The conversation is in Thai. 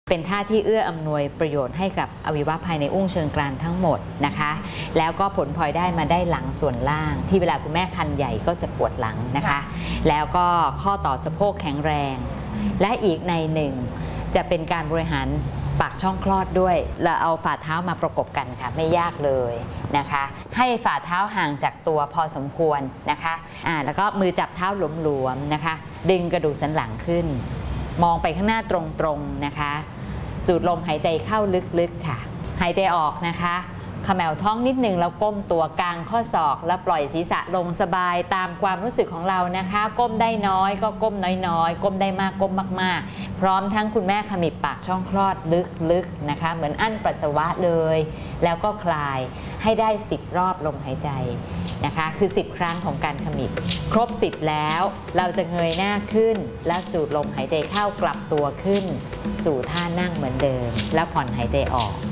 เป็นท่าที่เอื้ออำนวยประโยชน์ให้กับอวัยวะภายในอุ้งเชิงกรานทั้งหมดนะคะแล้วก็ผลพลอยได้มาได้หลังส่วนล่างที่เวลาคุณแม่คันใหญ่ก็จะปวดหลังนะคะแล้วก็ข้อต่อสะโพกแข็งแรงและอีกในหนึ่งจะเป็นการบริหารปากช่องคลอดด้วยเราเอาฝ่าเท้ามาประกบกันค่ะไม่ยากเลยนะคะให้ฝ่าเท้าห่างจากตัวพอสมควรนะคะแล้วก็มือจับเท้าหลวมๆนะคะดึงกระดูกสันหลังขึ้นมองไปข้างหน้าตรงๆนะคะสูดลมหายใจเข้าลึกๆค่ะหายใจออกนะคะเขม่าท้องนิดนึงแล้วก้มตัวกลางข้อศอกแล้วปล่อยศีรษะลงสบายตามความรู้สึกของเรานะคะก้มได้น้อยก็ก้มน้อยๆก้มได้มากก้มมากๆพร้อมทั้งคุณแม่ขมิบปากช่องคลอดลึกๆนะคะเหมือนอั้นปัสสาวะเลยแล้วก็คลายให้ได้10 รอบลมหายใจนะคะคือ10 ครั้งของการขมิบครบ10แล้วเราจะเงยหน้าขึ้นและสูดลมหายใจเข้ากลับตัวขึ้นสู่ท่านั่งเหมือนเดิมแล้วผ่อนหายใจออก